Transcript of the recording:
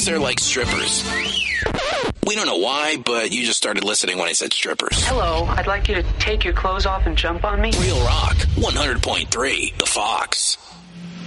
because they're like strippers. We don't know why, but you just started listening when I said strippers. Hello, I'd like you to take your clothes off and jump on me. Real Rock, 100.3, The Fox.